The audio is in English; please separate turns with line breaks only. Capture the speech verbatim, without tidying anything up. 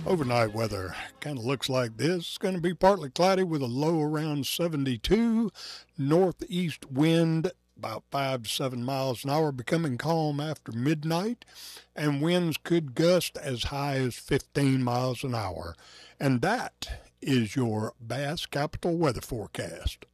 Overnight weather kind of looks like this. It's going to be partly cloudy with a low around seventy-two. Northeast wind about five to seven miles an hour, becoming calm after midnight, and winds could gust as high as fifteen miles an hour. And that is your Bass Capital weather forecast.